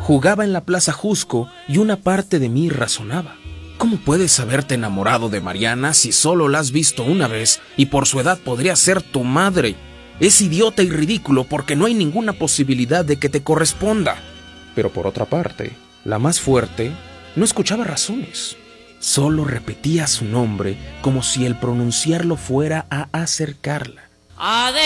Jugaba en la Plaza Jusco y una parte de mí razonaba. ¿Cómo puedes haberte enamorado de Mariana si solo la has visto una vez y por su edad podría ser tu madre? Es idiota y ridículo porque no hay ninguna posibilidad de que te corresponda. Pero por otra parte, la más fuerte no escuchaba razones. Solo repetía su nombre como si el pronunciarlo fuera a acercarla.